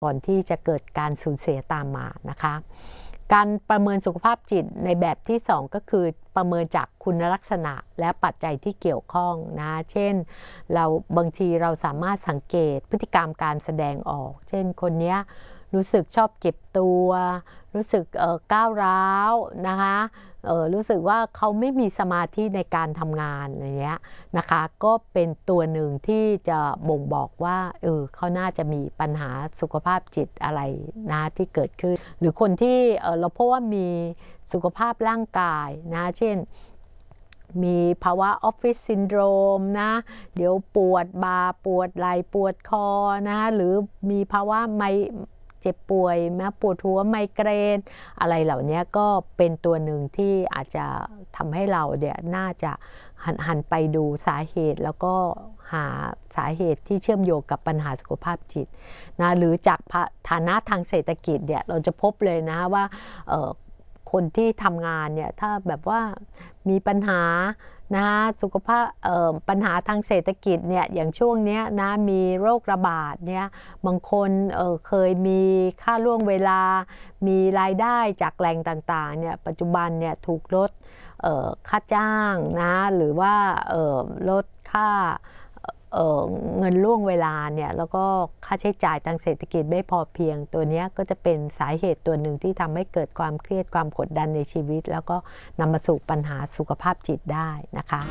ก่อนที่จะเกิดการสูญเสียตามมานะคะการประเมินสุขภาพจิตในแบบที่2ก็คือประเมินจากคุณลักษณะและปัจจัยที่เกี่ยวข้องนะเช่นบางทีเราสามารถสังเกตพฤติกรรมการแสดงออกเช่นคนนี้รู้สึกชอบเก็บตัวรู้สึกก้าวร้าวนะคะรู้สึกว่าเขาไม่มีสมาธิในการทำงานอะไรเงี้ยนะคะก็เป็นตัวหนึ่งที่จะบ่งบอกว่าเขาน่าจะมีปัญหาสุขภาพจิตอะไรนะที่เกิดขึ้นหรือคนที่เราพบว่ามีสุขภาพร่างกายนะเช่นมีภาวะออฟฟิศซินโดรมนะเดี๋ยวปวดบ่าปวดไหล่ปวดคอนะหรือมีภาวะเจ็บป่วยปวดหัวไมเกรนอะไรเหล่านี้ก็เป็นตัวหนึ่งที่อาจจะทำให้เราเนี่ยน่าจะหันไปดูสาเหตุแล้วก็หาสาเหตุที่เชื่อมโยงกับปัญหาสุขภาพจิตนะหรือจากฐานะทางเศรษฐกิจเนี่ยเราจะพบเลยนะว่าคนที่ทำงานเนี่ยถ้าแบบว่ามีปัญหานะสุขภาพปัญหาทางเศรษฐกิจเนี่ยอย่างช่วงนี้นะมีโรคระบาดเนี่ยบางคนเคยมีค่าล่วงเวลามีรายได้จากแหล่งต่างๆเนี่ยปัจจุบันเนี่ยถูกลดค่าจ้างนะหรือว่าลดค่าเงินล่วงเวลาเนี่ยแล้วก็ค่าใช้จ่ายทางเศรษฐกิจไม่พอเพียงตัวนี้ก็จะเป็นสาเหตุตัวหนึ่งที่ทำให้เกิดความเครียดความกดดันในชีวิตแล้วก็นำมาสู่ปัญหาสุขภาพจิตได้นะคะ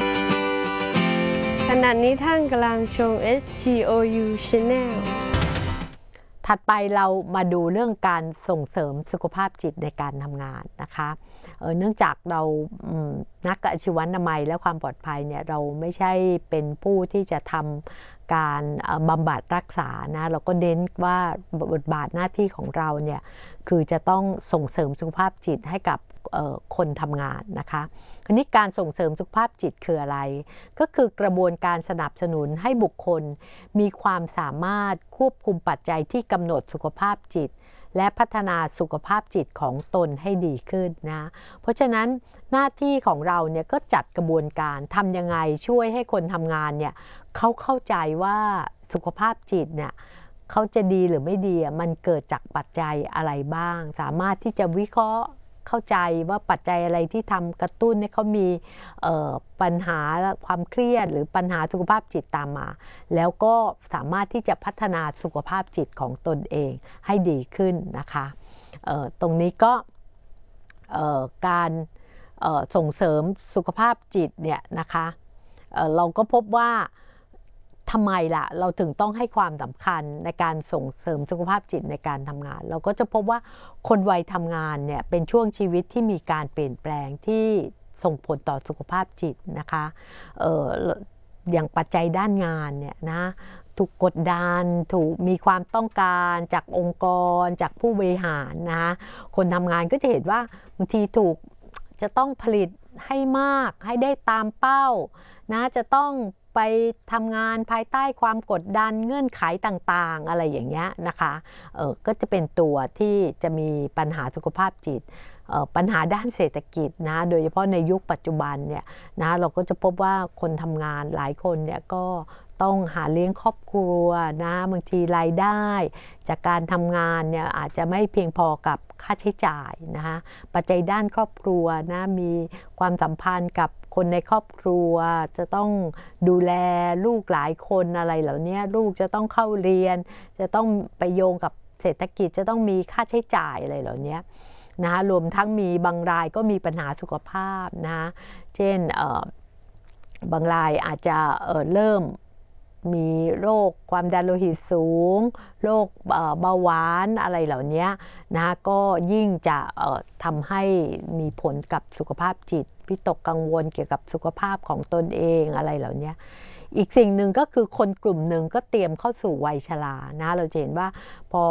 ขณะนี้ท่านกำลังชม STOU Channel ถัดไปเรามาดูเรื่องการส่งเสริมสุขภาพจิตในการทำงานนะคะเนื่องจากเรานักอาชีวนามัยและความปลอดภัยเนี่ยเราไม่ใช่เป็นผู้ที่จะทำการบำบัดรักษานะเราก็เน้นว่าบทบาทหน้าที่ของเราเนี่ยคือจะต้องส่งเสริมสุขภาพจิตให้กับคนทำงานนะคะอันนี้การส่งเสริมสุขภาพจิตคืออะไรก็คือกระบวนการสนับสนุนให้บุคคลมีความสามารถควบคุมปัจจัยที่กำหนดสุขภาพจิตและพัฒนาสุขภาพจิตของตนให้ดีขึ้นนะเพราะฉะนั้นหน้าที่ของเราเนี่ยก็จัดกระบวนการทำยังไงช่วยให้คนทำงานเนี่ยเขาเข้าใจว่าสุขภาพจิตเนี่ยเขาจะดีหรือไม่ดีมันเกิดจากปัจจัยอะไรบ้างสามารถที่จะวิเคราะห์เข้าใจว่าปัจจัยอะไรที่ทำกระตุ้นให้เขามีปัญหาความเครียดหรือปัญหาสุขภาพจิตตามมาแล้วก็สามารถที่จะพัฒนาสุขภาพจิตของตนเองให้ดีขึ้นนะคะตรงนี้ก็การส่งเสริมสุขภาพจิตเนี่ยนะคะเราก็พบว่าทำไมล่ะเราถึงต้องให้ความสำคัญในการส่งเสริมสุขภาพจิตในการทำงานเราก็จะพบว่าคนวัยทำงานเนี่ยเป็นช่วงชีวิตที่มีการเปลี่ยนแปลงที่ส่งผลต่อสุขภาพจิตนะคะอย่างปัจจัยด้านงานเนี่ยนะถูกกดดันถูกมีความต้องการจากองค์กรจากผู้บริหารนะคนทำงานก็จะเห็นว่าบางทีจะต้องผลิตให้มากให้ได้ตามเป้านะจะต้องไปทำงานภายใต้ความกดดันเงื่อนไขต่างๆอะไรอย่างเงี้ยนะคะก็จะเป็นตัวที่จะมีปัญหาสุขภาพจิตปัญหาด้านเศรษฐกิจนะโดยเฉพาะในยุคปัจจุบันเนี่ยนะเราก็จะพบว่าคนทำงานหลายคนเนี่ยก็ต้องหาเลี้ยงครอบครัวนะบางทีรายได้จากการทำงานเนี่ยอาจจะไม่เพียงพอกับค่าใช้จ่ายนะคะปัจจัยด้านครอบครัวนะมีความสัมพันธ์กับคนในครอบครัวจะต้องดูแลลูกหลายคนอะไรเหล่านี้ลูกจะต้องเข้าเรียนจะต้องไปโยงกับเศรษฐกิจจะต้องมีค่าใช้จ่ายอะไรเหล่านี้นะรวมทั้งมีบางรายก็มีปัญหาสุขภาพนะเช่นบางรายอาจจะเริ่มมีโรคความดันโลหิตสูงโรคเบาหวานอะไรเหล่านี้นะก็ยิ่งจะทำให้มีผลกับสุขภาพจิตวิตกกังวลเกี่ยวกับสุขภาพของตนเองอะไรเหล่านี้อีกสิ่งหนึ่งก็คือคนกลุ่มหนึ่งก็เตรียมเข้าสู่วัยชรานะเราจะเห็นว่าพอ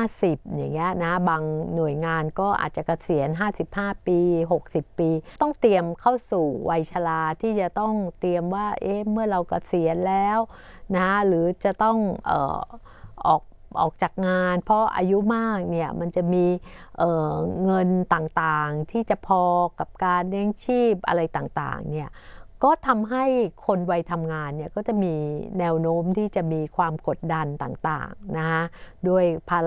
50อย่างเงี้ยนะบางหน่วยงานก็อาจจะเกษียณ55ปี60ปีต้องเตรียมเข้าสู่วัยชราที่จะต้องเตรียมว่าเมื่อเราเกษียณแล้วนะหรือจะต้องออกจากงานเพราะอายุมากเนี่ยมันจะมีเงินต่างๆที่จะพอกับการเลี้ยงชีพอะไรต่างๆเนี่ยก็ทำให้คนวัยทำงานเนี่ยก็จะมีแนวโน้มที่จะมีความกดดันต่างๆนะคะด้วยภาระ